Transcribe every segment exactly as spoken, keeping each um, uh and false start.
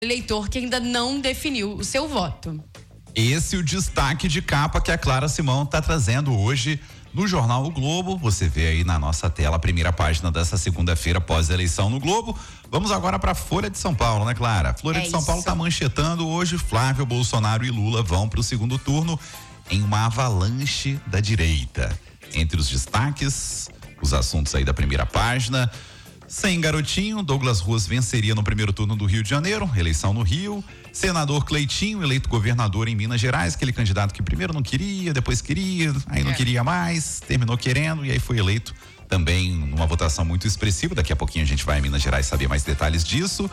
eleitor que ainda não definiu o seu voto. Esse é o destaque de capa que a Clara Simão está trazendo hoje no jornal O Globo. Você vê aí na nossa tela a primeira página dessa segunda-feira pós-eleição no Globo. Vamos agora para a Folha de São Paulo, né, Clara? Folha é de São isso. Paulo está manchetando hoje. Flávio Bolsonaro e Lula vão para o segundo turno em uma avalanche da direita. Entre os destaques, os assuntos aí da primeira página. Sem garotinho, Douglas Ruas venceria no primeiro turno do Rio de Janeiro, eleição no Rio. Senador Cleitinho, eleito governador em Minas Gerais, aquele candidato que primeiro não queria, depois queria, aí não é. queria mais, terminou querendo e aí foi eleito também numa votação muito expressiva. Daqui a pouquinho a gente vai em Minas Gerais saber mais detalhes disso.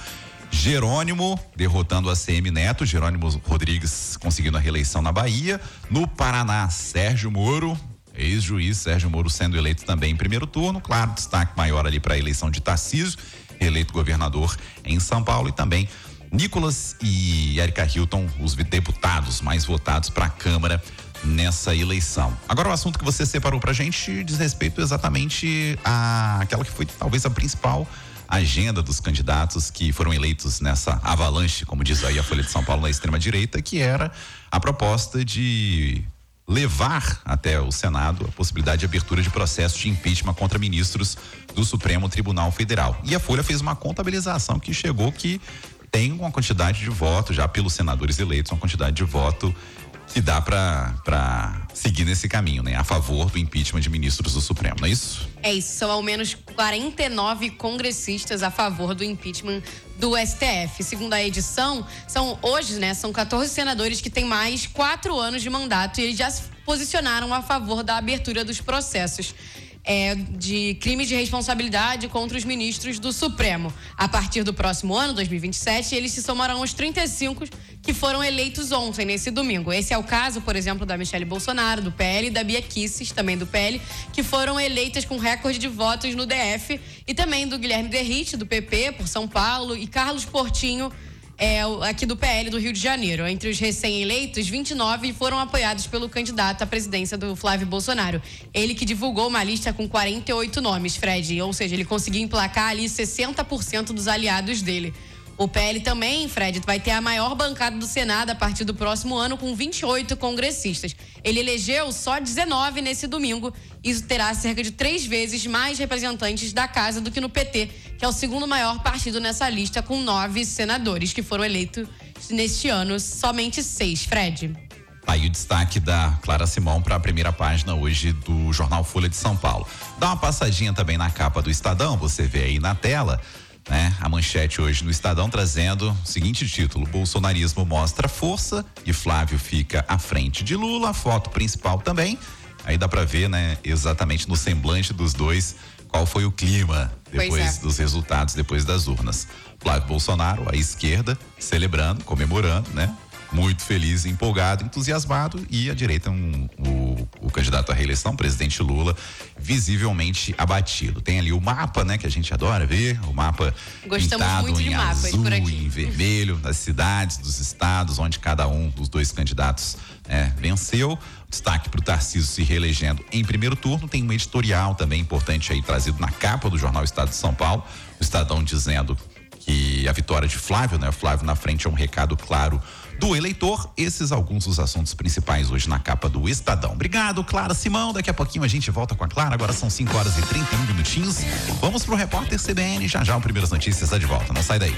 Jerônimo derrotando a C M Neto, Jerônimo Rodrigues conseguindo a reeleição na Bahia. No Paraná, Sérgio Moro, ex-juiz Sérgio Moro sendo eleito também em primeiro turno. Claro, destaque maior ali para a eleição de Tarcísio, eleito governador em São Paulo, e também Nicolas e Erika Hilton, os deputados mais votados para a Câmara nessa eleição. Agora o assunto que você separou pra gente diz respeito exatamente a aquela que foi talvez a principal agenda dos candidatos que foram eleitos nessa avalanche, como diz aí a Folha de São Paulo, na extrema direita, que era a proposta de levar até o Senado a possibilidade de abertura de processo de impeachment contra ministros do Supremo Tribunal Federal. E a Folha fez uma contabilização que chegou que tem uma quantidade de votos já pelos senadores eleitos, uma quantidade de voto que dá para para seguir nesse caminho, né? A favor do impeachment de ministros do Supremo, não é isso? É isso, são ao menos quarenta e nove congressistas a favor do impeachment do S T F. Segundo a edição, são hoje, né, são quatorze senadores que têm mais quatro anos de mandato e eles já se posicionaram a favor da abertura dos processos É, de crimes de responsabilidade contra os ministros do Supremo. A partir do próximo ano, dois mil e vinte e sete, eles se somarão aos trinta e cinco que foram eleitos ontem, nesse domingo. Esse é o caso, por exemplo, da Michelle Bolsonaro, do P L, e da Bia Kicis, também do P L, que foram eleitas com recorde de votos no D F, e também do Guilherme Derrite, do P P, por São Paulo, e Carlos Portinho, É, aqui do P L do Rio de Janeiro. Entre os recém-eleitos, vinte e nove foram apoiados pelo candidato à presidência do Flávio Bolsonaro. Ele que divulgou uma lista com quarenta e oito nomes, Fred. Ou seja, ele conseguiu emplacar ali sessenta por cento dos aliados dele. O P L também, Fred, vai ter a maior bancada do Senado a partir do próximo ano, com vinte e oito congressistas. Ele elegeu só dezenove nesse domingo. Isso terá cerca de três vezes mais representantes da casa do que no P T, que é o segundo maior partido nessa lista, com nove senadores que foram eleitos neste ano, somente seis, Fred. Aí o destaque da Clara Simão para a primeira página hoje do jornal Folha de São Paulo. Dá uma passadinha também na capa do Estadão, você vê aí na tela, né? A manchete hoje no Estadão trazendo o seguinte título: bolsonarismo mostra força e Flávio fica à frente de Lula. A foto principal também, aí dá para ver, né, exatamente no semblante dos dois qual foi o clima depois é. dos resultados, depois das urnas. Flávio Bolsonaro à esquerda, celebrando, comemorando, né? Muito feliz, empolgado, entusiasmado, e à direita um, o, o candidato à reeleição, presidente Lula, visivelmente abatido. Tem ali o mapa, né, que a gente adora ver, o mapa Gostamos pintado muito de em mapas azul por aqui. e em vermelho, das cidades, dos estados, onde cada um dos dois candidatos é, venceu. Destaque para o Tarcísio se reelegendo em primeiro turno. Tem um editorial também importante aí trazido na capa do jornal Estado de São Paulo, o Estadão dizendo que a vitória de Flávio, né, Flávio na frente, é um recado claro do eleitor. Esses alguns dos assuntos principais hoje na capa do Estadão. Obrigado, Clara Simão. Daqui a pouquinho a gente volta com a Clara. Agora são cinco horas e trinta e um minutinhos. Vamos pro repórter C B N. Já já o Primeiras Notícias está de volta. Não sai daí.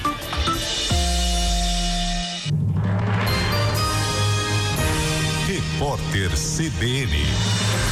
Repórter C B N.